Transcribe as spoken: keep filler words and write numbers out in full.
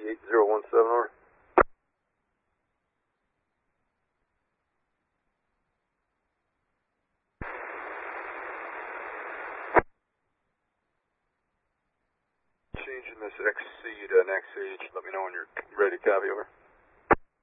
eight zero one seven, over. Changing this X C to an X H. Let me know when you're ready to copy, over.